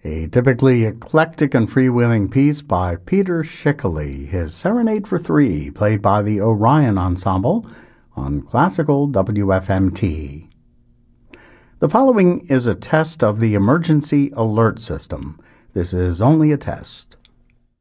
A typically eclectic and freewheeling piece by Peter Schickele, his Serenade for Three, played by the Orion Ensemble on Classical WFMT. The following is a test of the emergency alert system. This is only a test.